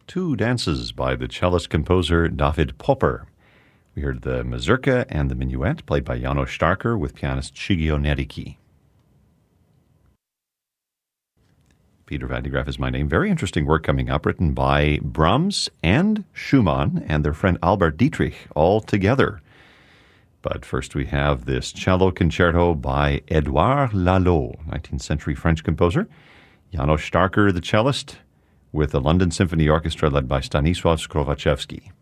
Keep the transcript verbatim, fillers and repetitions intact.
Two Dances by the cellist-composer David Popper. We heard the mazurka and the minuet, played by János Starker with pianist Shigeo Neriki. Peter Van de Graaff is my name. Very interesting work coming up, written by Brahms and Schumann and their friend Albert Dietrich, all together. But first we have this cello concerto by Édouard Lalo, nineteenth century French composer. János Starker, the cellist, with the London Symphony Orchestra led by Stanisław Skrowaczewski.